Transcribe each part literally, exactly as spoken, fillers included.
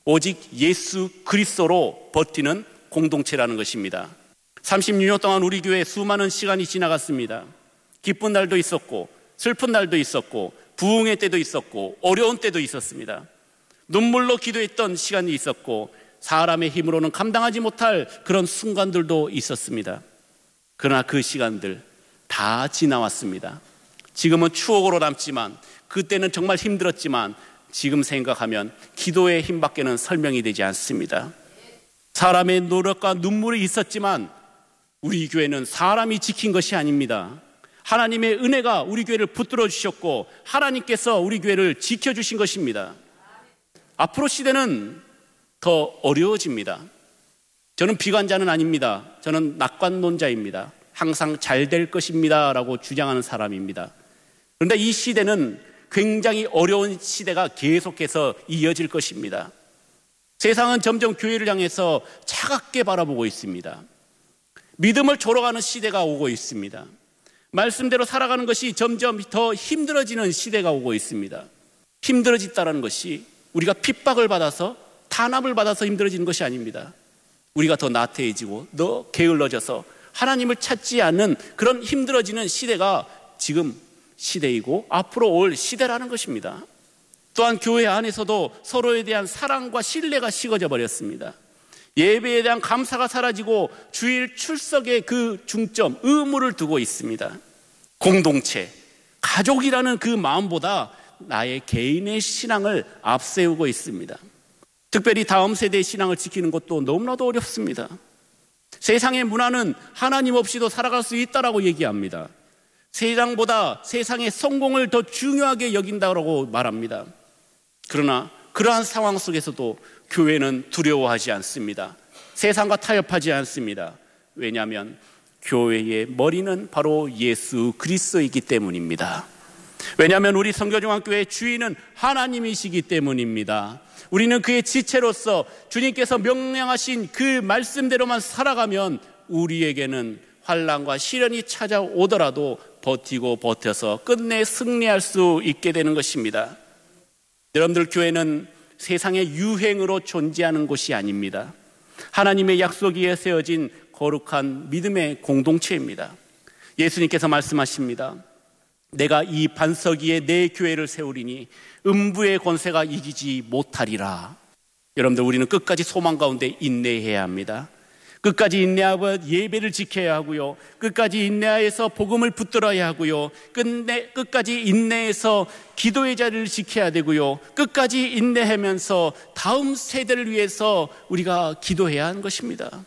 오직 예수 그리스도로 버티는 공동체라는 것입니다. 삼십육 년 동안 우리 교회에 수많은 시간이 지나갔습니다. 기쁜 날도 있었고 슬픈 날도 있었고 부흥의 때도 있었고 어려운 때도 있었습니다. 눈물로 기도했던 시간이 있었고 사람의 힘으로는 감당하지 못할 그런 순간들도 있었습니다. 그러나 그 시간들 다 지나왔습니다. 지금은 추억으로 남지만 그때는 정말 힘들었지만 지금 생각하면 기도의 힘밖에는 설명이 되지 않습니다. 사람의 노력과 눈물이 있었지만 우리 교회는 사람이 지킨 것이 아닙니다. 하나님의 은혜가 우리 교회를 붙들어 주셨고 하나님께서 우리 교회를 지켜주신 것입니다. 앞으로 시대는 더 어려워집니다. 저는 비관자는 아닙니다. 저는 낙관론자입니다. 항상 잘 될 것입니다 라고 주장하는 사람입니다. 그런데 이 시대는 굉장히 어려운 시대가 계속해서 이어질 것입니다. 세상은 점점 교회를 향해서 차갑게 바라보고 있습니다. 믿음을 졸아가는 시대가 오고 있습니다. 말씀대로 살아가는 것이 점점 더 힘들어지는 시대가 오고 있습니다. 힘들어졌다는 것이 우리가 핍박을 받아서 탄압을 받아서 힘들어지는 것이 아닙니다. 우리가 더 나태해지고 더 게을러져서 하나님을 찾지 않는 그런 힘들어지는 시대가 지금 시대이고 앞으로 올 시대라는 것입니다. 또한 교회 안에서도 서로에 대한 사랑과 신뢰가 식어져 버렸습니다. 예배에 대한 감사가 사라지고 주일 출석의 그 중점, 의무를 두고 있습니다. 공동체, 가족이라는 그 마음보다 나의 개인의 신앙을 앞세우고 있습니다. 특별히 다음 세대의 신앙을 지키는 것도 너무나도 어렵습니다. 세상의 문화는 하나님 없이도 살아갈 수 있다라고 얘기합니다. 세상보다 세상의 성공을 더 중요하게 여긴다고 말합니다. 그러나 그러한 상황 속에서도 교회는 두려워하지 않습니다. 세상과 타협하지 않습니다. 왜냐하면 교회의 머리는 바로 예수 그리스도이기 때문입니다. 왜냐하면 우리 성교중앙교회의 주인은 하나님이시기 때문입니다. 우리는 그의 지체로서 주님께서 명령하신 그 말씀대로만 살아가면 우리에게는 환난과 시련이 찾아오더라도 버티고 버텨서 끝내 승리할 수 있게 되는 것입니다. 여러분들, 교회는 세상의 유행으로 존재하는 곳이 아닙니다. 하나님의 약속 위에 세워진 거룩한 믿음의 공동체입니다. 예수님께서 말씀하십니다. 내가 이 반석 위에 내 교회를 세우리니 음부의 권세가 이기지 못하리라. 여러분들, 우리는 끝까지 소망 가운데 인내해야 합니다. 끝까지 인내하고 예배를 지켜야 하고요. 끝까지 인내해서 복음을 붙들어야 하고요. 끝내, 끝까지 인내해서 기도의 자리를 지켜야 되고요. 끝까지 인내하면서 다음 세대를 위해서 우리가 기도해야 하는 것입니다.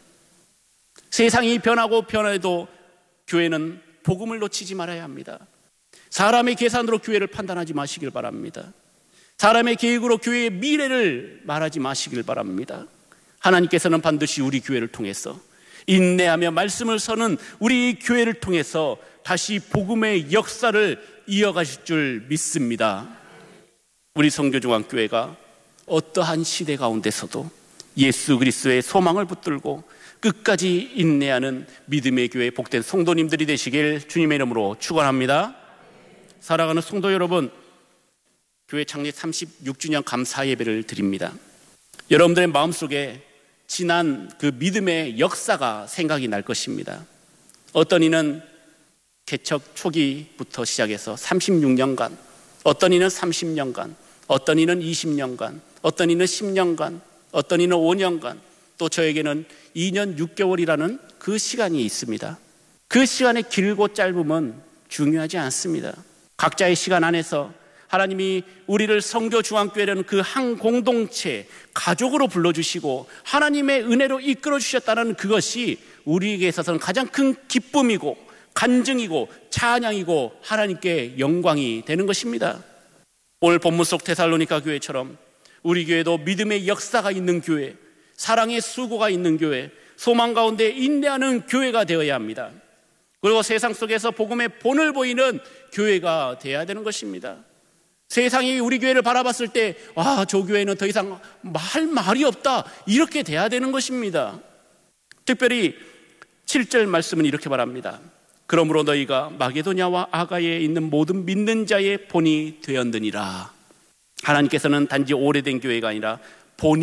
세상이 변하고 변해도 교회는 복음을 놓치지 말아야 합니다. 사람의 계산으로 교회를 판단하지 마시길 바랍니다. 사람의 계획으로 교회의 미래를 말하지 마시길 바랍니다. 하나님께서는 반드시 우리 교회를 통해서 인내하며 말씀을 서는 우리 교회를 통해서 다시 복음의 역사를 이어가실 줄 믿습니다. 우리 성교중앙교회가 어떠한 시대 가운데서도 예수 그리스도의 소망을 붙들고 끝까지 인내하는 믿음의 교회 복된 성도님들이 되시길 주님의 이름으로 축원합니다. 사랑하는 성도 여러분, 교회 창립 삼십육 주년 감사 예배를 드립니다. 여러분들의 마음속에 지난 그 믿음의 역사가 생각이 날 것입니다. 어떤 이는 개척 초기부터 시작해서 삼십육 년간, 어떤 이는 삼십 년간, 어떤 이는 이십 년간, 어떤 이는 십 년간, 어떤 이는 오 년간, 또 저에게는 이 년 육 개월이라는 그 시간이 있습니다. 그 시간의 길고 짧음은 중요하지 않습니다. 각자의 시간 안에서 하나님이 우리를 성교중앙교회라는 그 한 공동체, 가족으로 불러주시고 하나님의 은혜로 이끌어 주셨다는 그것이 우리에게 있어서는 가장 큰 기쁨이고 간증이고 찬양이고 하나님께 영광이 되는 것입니다. 오늘 본문 속 데살로니가 교회처럼 우리 교회도 믿음의 역사가 있는 교회, 사랑의 수고가 있는 교회, 소망 가운데 인내하는 교회가 되어야 합니다. 그리고 세상 속에서 복음의 본을 보이는 교회가 되어야 되는 것입니다. 세상이 우리 교회를 바라봤을 때, 와, 저 교회는 더 이상 할 말이 없다, 이렇게 돼야 되는 것입니다. 특별히 칠 절 말씀은 이렇게 말합니다. 그러므로 너희가 마게도냐와 아가야에 있는 모든 믿는 자의 본이 되었느니라. 하나님께서는 단지 오래된 교회가 아니라